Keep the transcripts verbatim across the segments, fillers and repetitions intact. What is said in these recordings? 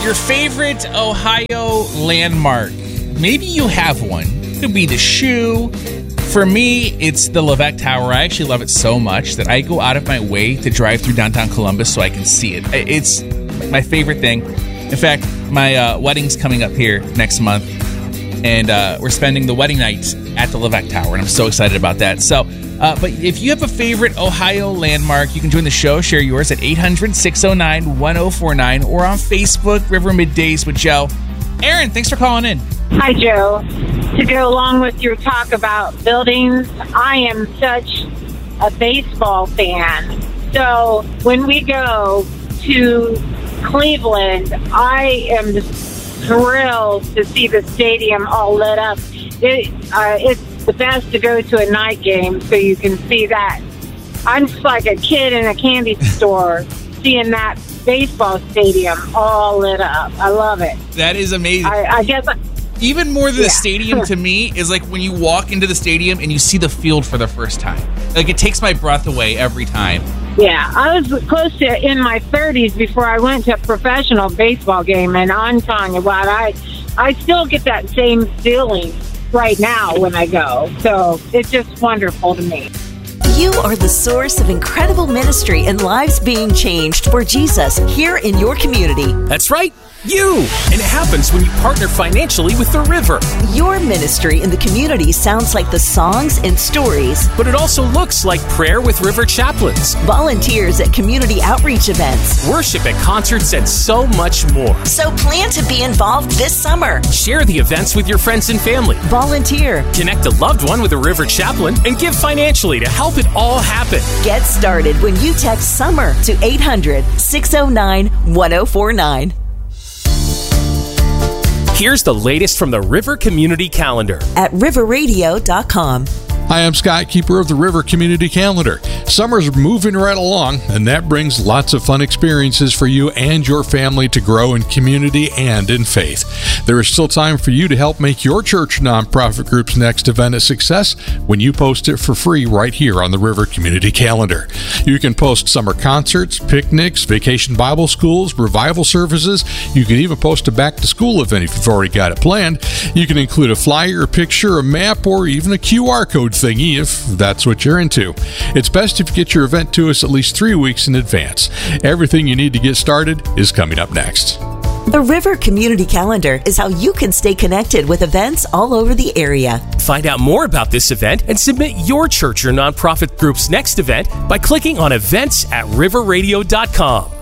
your favorite Ohio landmark. Maybe you have one. It could be the shoe. For me, it's the Levesque Tower. I actually love it so much that I go out of my way to drive through downtown Columbus so I can see it. It's my favorite thing. In fact, my uh, wedding's coming up here next month, and uh, we're spending the wedding night at the Levesque Tower, and I'm so excited about that. So, uh, but if you have a favorite Ohio landmark, you can join the show. Share yours at eight hundred, six oh nine, one oh four nine or on Facebook, River Middays with Joe. Aaron, thanks for calling in. Hi, Joe. To go along with your talk about buildings, I am such a baseball fan. So when we go to Cleveland, I am thrilled to see the stadium all lit up. It, uh, it's the best to go to a night game so you can see that. I'm just like a kid in a candy store seeing that baseball stadium all lit up. I love it. That is amazing. I, I guess... I, Even more than yeah. the stadium to me is like when you walk into the stadium and you see the field for the first time. Like it takes my breath away every time. Yeah, I was close to in my thirties before I went to a professional baseball game, and I'm telling you what, I I still get that same feeling right now when I go. So it's just wonderful to me. You are the source of incredible ministry and lives being changed for Jesus here in your community. That's right, you! And it happens when you partner financially with the River. Your ministry in the community sounds like the songs and stories. But it also looks like prayer with River chaplains, volunteers at community outreach events, worship at concerts, and so much more. So plan to be involved this summer. Share the events with your friends and family. Volunteer. Connect a loved one with a River chaplain and give financially to help it all happen. Get started when you text SUMMER to eight hundred, six oh nine, one oh four nine. Here's the latest from the River Community Calendar at river radio dot com. Hi, I'm Scott, keeper of the River Community Calendar. Summer's moving right along, and that brings lots of fun experiences for you and your family to grow in community and in faith. There is still time for you to help make your church nonprofit group's next event a success when you post it for free right here on the River Community Calendar. You can post summer concerts, picnics, vacation Bible schools, revival services. You can even post a back-to-school event if you've already got it planned. You can include a flyer, a picture, a map, or even a Q R code thingy if that's what you're into. It's best if you get your event to us at least three weeks in advance. Everything you need to get started is coming up next. The River Community Calendar is how you can stay connected with events all over the area. Find out more about this event and submit your church or nonprofit group's next event by clicking on events at river radio dot com.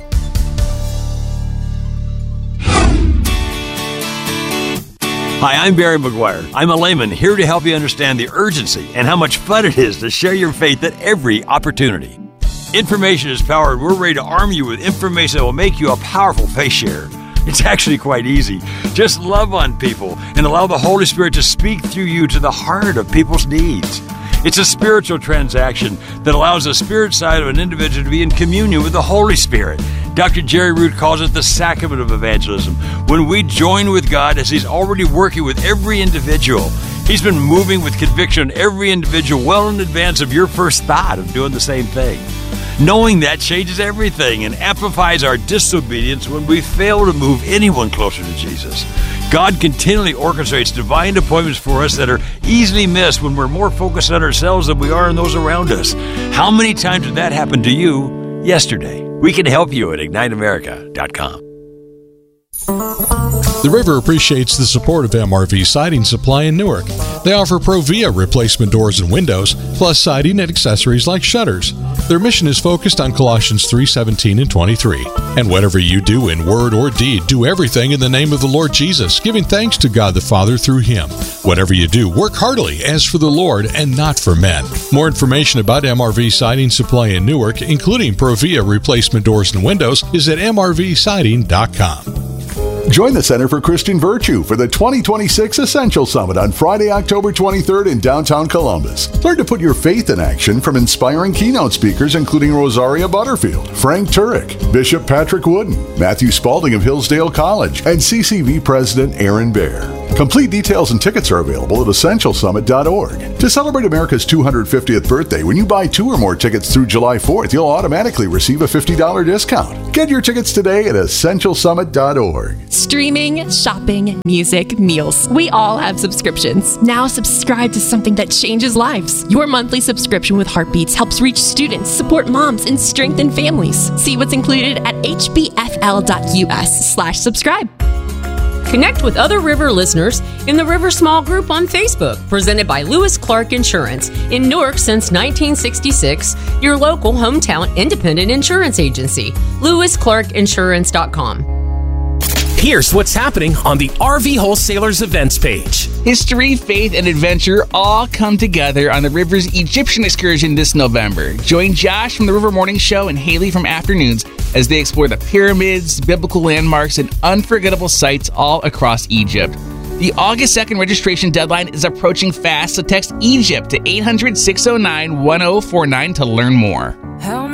Hi, I'm Barry McGuire. I'm a layman here to help you understand the urgency and how much fun it is to share your faith at every opportunity. Information is power, and we're ready to arm you with information that will make you a powerful faith sharer. It's actually quite easy. Just love on people and allow the Holy Spirit to speak through you to the heart of people's needs. It's a spiritual transaction that allows the spirit side of an individual to be in communion with the Holy Spirit. Doctor Jerry Root calls it the sacrament of evangelism. When we join with God as He's already working with every individual, He's been moving with conviction on every individual well in advance of your first thought of doing the same thing. Knowing that changes everything and amplifies our disobedience when we fail to move anyone closer to Jesus. God continually orchestrates divine appointments for us that are easily missed when we're more focused on ourselves than we are on those around us. How many times did that happen to you yesterday? We can help you at ignite america dot com. The River appreciates the support of M R V Siding Supply in Newark. They offer Provia replacement doors and windows, plus siding and accessories like shutters. Their mission is focused on Colossians three seventeen and twenty-three. And whatever you do in word or deed, do everything in the name of the Lord Jesus, giving thanks to God the Father through Him. Whatever you do, work heartily as for the Lord and not for men. More information about M R V Siding Supply in Newark, including Provia replacement doors and windows, is at m r v siding dot com. Join the Center for Christian Virtue for the twenty twenty-six Essential Summit on Friday, October twenty-third in downtown Columbus. Learn to put your faith in action from inspiring keynote speakers including Rosaria Butterfield, Frank Turek, Bishop Patrick Wooden, Matthew Spalding of Hillsdale College, and C C V President Aaron Baer. Complete details and tickets are available at essential summit dot org. To celebrate America's two hundred fiftieth birthday, when you buy two or more tickets through July fourth, you'll automatically receive a fifty dollars discount. Get your tickets today at essential summit dot org. Streaming, shopping, music, meals. We all have subscriptions. Now subscribe to something that changes lives. Your monthly subscription with Heartbeats helps reach students, support moms, and strengthen families. See what's included at h b f l dot u s slash subscribe. Connect with other River listeners in the River Small Group on Facebook, presented by Lewis Clark Insurance. In Newark since nineteen sixty-six, your local hometown independent insurance agency. lewis clark insurance dot com. Here's what's happening on the R V Wholesalers events page. History, faith, and adventure all come together on the River's Egyptian excursion this November. Join Josh from the River Morning Show and Haley from Afternoons as they explore the pyramids, biblical landmarks, and unforgettable sites all across Egypt. The August second registration deadline is approaching fast, so text Egypt to eight hundred, six oh nine, one oh four nine to learn more. How